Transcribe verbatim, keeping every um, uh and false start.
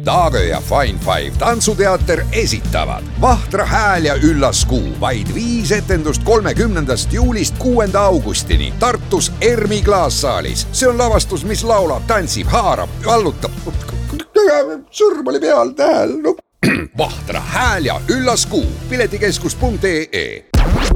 Taagö ja Fine Five tantsuteater esitavad Vahtra hääl ja üllas kuu. Vaid viis etendust kolmekümnendast juulist kuuenda augustini Tartus Ermi klaassaalis. See on lavastus, mis laulab, tantsib, haarab, vallutab. Sõrm oli peal tähel. No. Vahtra hääl ja üllas kuu. piletikeskus punkt ee